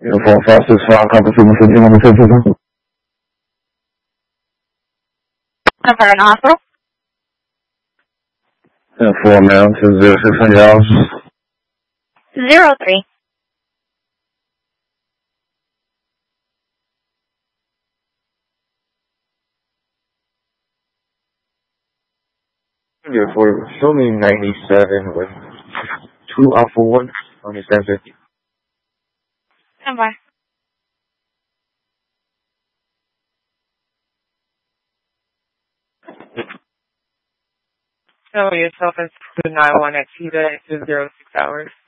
Uniform 565, copy 215 on the 10. Number in hospital? 4 ma'am, to $0600. 03. For show me 97 with 2 Alpha 1 on your 750. Number. Show yourself as 291 at Cheetah at 206 hours.